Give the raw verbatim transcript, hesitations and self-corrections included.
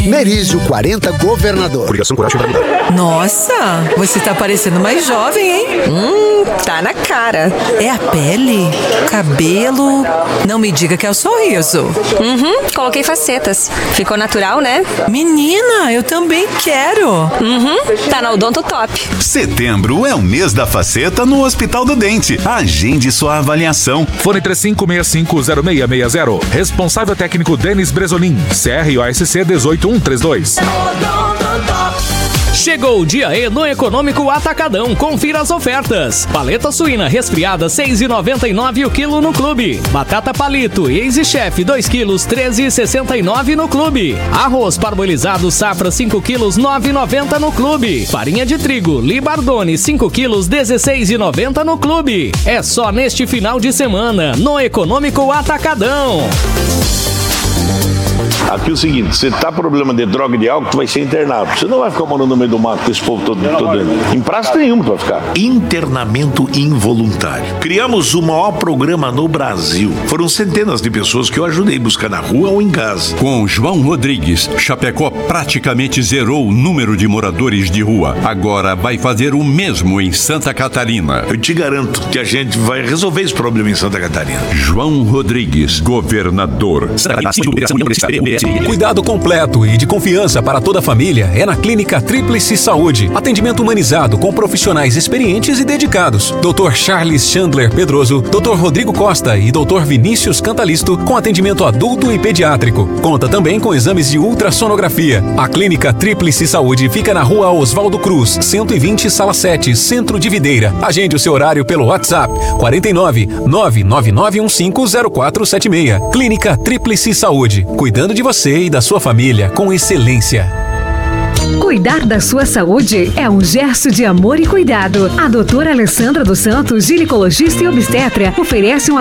Merizio quarenta Governador. Coligação Coragem da Vida. Nossa, você tá parecendo mais jovem, hein? Hum, tá na cara. É a pele? Cabelo? Não me diga que é o sorriso. Uhum, coloquei facetas. Ficou natural, né? Menina, eu também quero. Uhum, tá na Odonto Top. Setembro é o mês da faceta no Hospital do Dente. Agende sua avaliação. Fone três cinco seis cinco zero seis seis zero. Responsável técnico Denis Bresolim. C R O S C dezoito um três dois. Chegou o dia E no Econômico Atacadão. Confira as ofertas. Paleta suína resfriada seis reais e noventa e nove centavos o quilo no Clube. Batata palito Easy Chef dois quilos treze reais e sessenta e nove centavos no Clube. Arroz parbolizado Safra cinco quilos nove reais e noventa centavos no Clube. Farinha de trigo Libardone cinco quilos dezesseis reais e noventa centavos no Clube. É só neste final de semana no Econômico Atacadão. Aqui é o seguinte, você tá com problema de droga e de álcool, tu vai ser internado. Você não vai ficar morando no meio do mato com esse povo todo, todo dentro. Em praça nenhuma tu vai ficar. Internamento involuntário. Criamos o maior programa no Brasil. Foram centenas de pessoas que eu ajudei a buscar na rua ou em casa. Com João Rodrigues, Chapecó praticamente zerou o número de moradores de rua. Agora vai fazer o mesmo em Santa Catarina. Eu te garanto que a gente vai resolver esse problema em Santa Catarina. João Rodrigues, governador. Cuidado completo e de confiança para toda a família é na Clínica Tríplice Saúde. Atendimento humanizado com profissionais experientes e dedicados. doutor Charles Chandler Pedroso, doutor Rodrigo Costa e doutor Vinícius Cantalisto com atendimento adulto e pediátrico. Conta também com exames de ultrassonografia. A Clínica Tríplice Saúde fica na Rua Oswaldo Cruz, cento e vinte, Sala sete, Centro de Videira. Agende o seu horário pelo WhatsApp quarenta e nove, nove nove nove um cinco zero quatro sete seis. Clínica Tríplice Saúde. Cuidando de você e da sua família com excelência. Cuidar da sua saúde é um gesto de amor e cuidado. A doutora Alessandra dos Santos, ginecologista e obstetra, oferece um